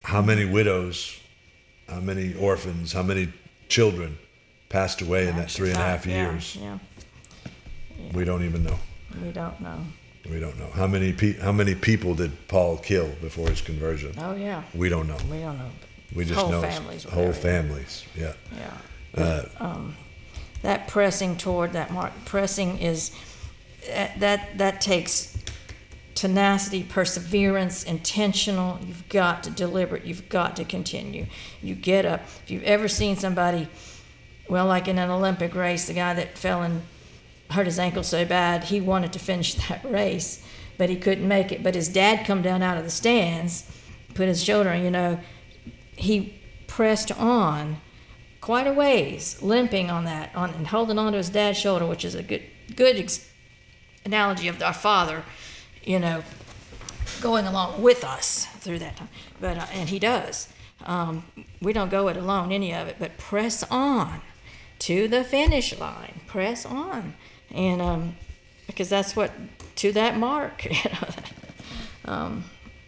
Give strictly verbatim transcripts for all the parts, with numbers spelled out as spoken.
how many widows, how many orphans, how many children passed away in that three and a half years? Yeah, yeah. We don't even know. We don't know. We don't know. How many pe- how many people did Paul kill before his conversion? Oh, yeah. We don't know. We don't know. We just whole know families. whole were families. Yeah. Yeah. Uh, um, that pressing toward that mark, pressing is that that takes tenacity, perseverance, intentional. You've got to deliberate. You've got to continue. You get up. If you've ever seen somebody, well, like in an Olympic race, the guy that fell and hurt his ankle so bad, he wanted to finish that race, but he couldn't make it. But his dad come down out of the stands, put his shoulder, you know, he pressed on quite a ways, limping on that, on and holding on to his dad's shoulder, which is a good good ex- analogy of our Father, you know, going along with us through that time. But uh, and He does. Um, we don't go it alone, any of it, but press on to the finish line. Press on, and um, because that's what to that mark. You know. um,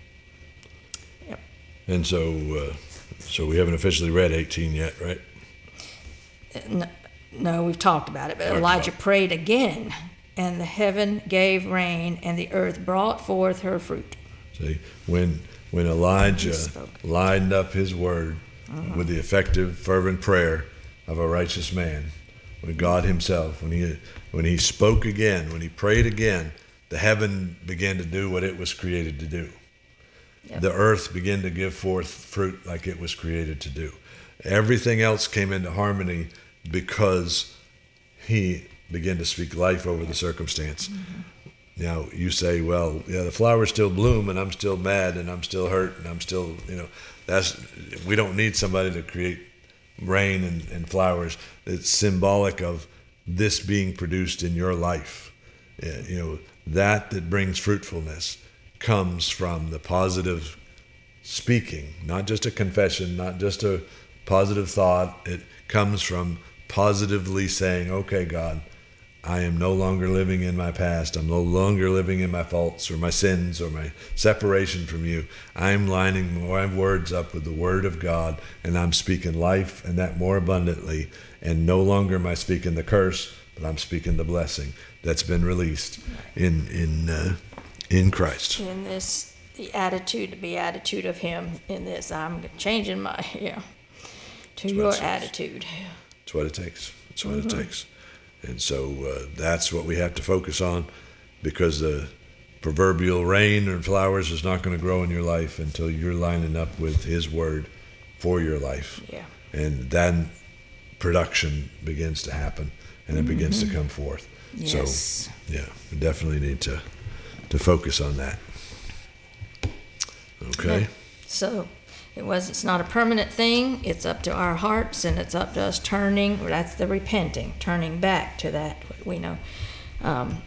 yep. And so, uh, so we haven't officially read eighteen yet, right? No, no, we've talked about it, but Talked Elijah about it. prayed again, and the heaven gave rain, and the earth brought forth her fruit. See, when when Elijah He spoke. lined up his word with the effective, fervent prayer of a righteous man, when God Himself, when he when he spoke again, when he prayed again, the heaven began to do what it was created to do. Yep. The earth began to give forth fruit like it was created to do. Everything else came into harmony because he began to speak life over the circumstance. Mm-hmm. Now you say, well, yeah, the flowers still bloom and I'm still mad and I'm still hurt and I'm still, you know, that's, we don't need somebody to create rain and, and flowers. It's symbolic of this being produced in your life. Yeah, you know, that that brings fruitfulness comes from the positive speaking, not just a confession, not just a positive thought. It comes from positively saying, okay, God, I am no longer living in my past. I'm no longer living in my faults or my sins or my separation from you. I'm lining my words up with the word of God, and I'm speaking life and that more abundantly. And no longer am I speaking the curse, but I'm speaking the blessing that's been released in in uh, in Christ. In this, the attitude, the beatitude of Him in this, I'm changing my, yeah, to That's what your it says. attitude. That's what it takes. That's what Mm-hmm. it takes. And so uh, that's what we have to focus on, because the proverbial rain and flowers is not going to grow in your life until you're lining up with His word for your life. Yeah. And then production begins to happen, and it begins to come forth. Yes. So, yeah, we definitely need to, to focus on that. Okay? Yeah. So it was. It's not a permanent thing. It's up to our hearts, and it's up to us turning. That's the repenting, turning back to that what we know. Um,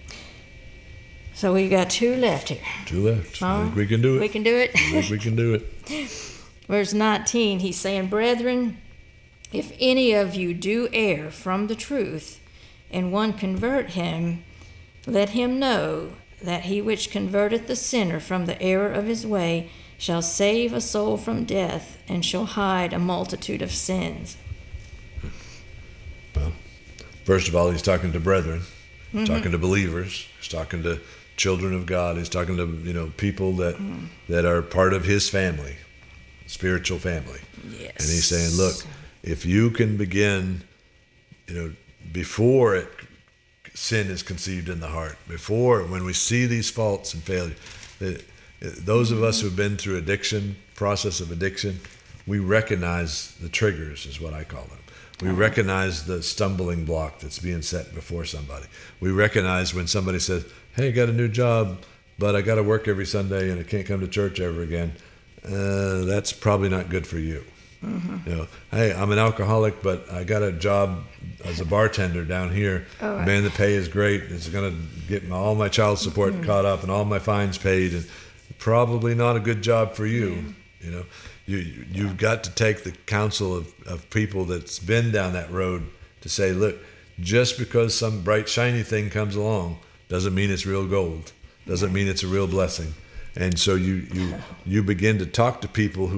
so we got two left here. Two left. I Huh? think we can do it. We can do it. I think we can do it. Verse nineteen, he's saying, Brethren, if any of you do err from the truth, and one convert him, let him know that he which converteth the sinner from the error of his way shall save a soul from death, and shall hide a multitude of sins. Well, first of all, he's talking to brethren, Mm-hmm. talking to believers, he's talking to children of God, he's talking to, you know, people that Mm-hmm. that are part of his family, spiritual family. Yes. And he's saying, look, if you can begin, you know, before it, sin is conceived in the heart, before, when we see these faults and failures, that those of us who've been through addiction, process of addiction, we recognize the triggers, is what I call them. We recognize the stumbling block that's being set before somebody. We recognize when somebody says, hey, I got a new job, but I got to work every Sunday and I can't come to church ever again. Uh, that's probably not good for you. Mm-hmm. You know, hey, I'm an alcoholic, but I got a job as a bartender down here. Oh, Man, the pay is great. It's going to get my, all my child support mm-hmm. caught up and all my fines paid. And probably not a good job for you. Mm-hmm. You know, you you've yeah. got to take the counsel of, of people that's been down that road to say, look, just because some bright shiny thing comes along doesn't mean it's real gold. Doesn't mean it's a real blessing. And so you you you begin to talk to people who